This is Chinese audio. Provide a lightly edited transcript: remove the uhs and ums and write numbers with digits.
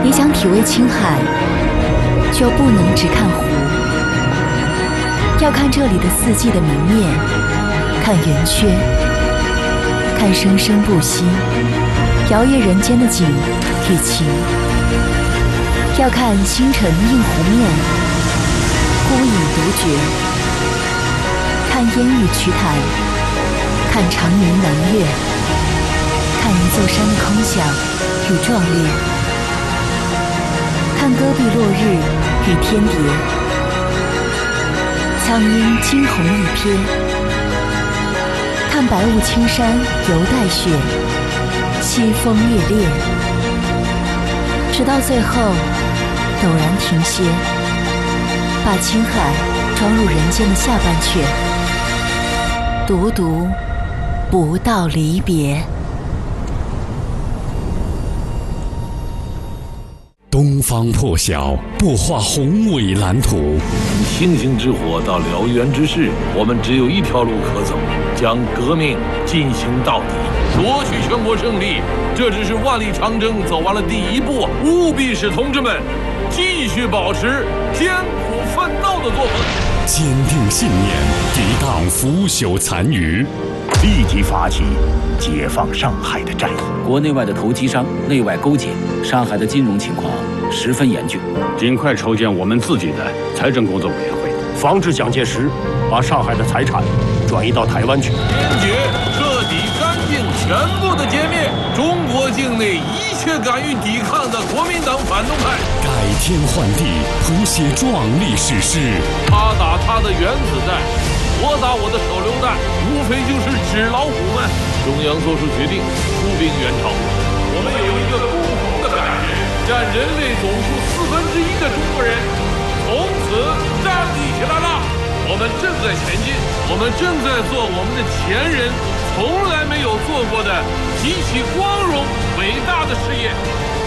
你想体味青海，就不能只看湖，要看这里的四季的明灭，看圆缺，看生生不息、摇曳人间的景与情。要看星辰映湖面，孤影独绝，看烟雨瞿潭，看长云南岳，看一座山的空想与壮烈，看戈壁落日与天蝶，苍鹰惊鸿一瞥，看白雾青山犹带雪，西风烈烈，直到最后陡然停歇，把青海装入人间的下半阙，独独不到离别。 东方破晓，不画宏伟蓝图。 从星星之火到燎原之势，我们只有一条路可走，将革命进行到底，夺取全国胜利。这只是万里长征走完了第一步，务必使同志们继续保持艰苦奋斗的作风， 坚定信念，抵挡腐朽残余， 立即发起解放上海的战役。 国内外的投机商内外勾结，上海的金融情况十分严峻。 尽快筹建我们自己的财政工作委员会，防止蒋介石把上海的财产转移到台湾去。 坚决、彻底、干净、全部的歼灭中国境内一切敢于抵抗的国民党反动派， 改天换地，谱写壮丽史诗。 他打他的原子弹，我打我的手榴弹，无非就是纸老虎们。中央做出决定，出兵援朝。我们有一个共同的感觉，占人类总数1/4的中国人从此站立起来了。我们正在前进，我们正在做我们的前人从来没有做过的极其光荣伟大的事业。